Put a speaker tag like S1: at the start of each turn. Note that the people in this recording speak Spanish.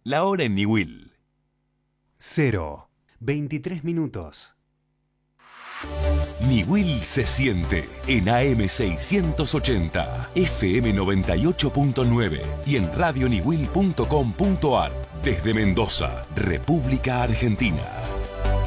S1: La hora en Niwil.
S2: 23 minutos.
S1: Niwil se siente en AM 680, FM 98.9 y en radioniwil.com.ar desde Mendoza, República Argentina.